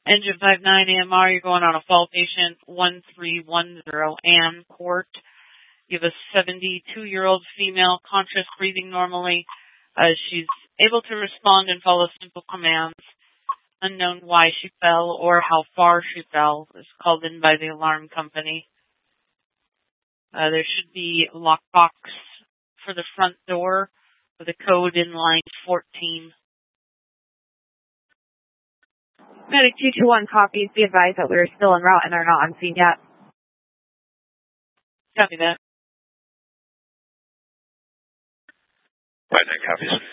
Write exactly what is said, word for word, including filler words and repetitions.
Engine five nine A M R, you're going on a fall patient one three one zero Ann Court. You have a seventy-two-year-old female, conscious, breathing normally. Uh, she's able to respond and follow simple commands. Unknown why she fell or how far she fell is called in by the alarm company. Uh, there should be a lockbox for the front door with a code in line fourteen. Medic two two one copies. Be advised that we are still en route and are not on scene yet. Copy that. Right, that copies.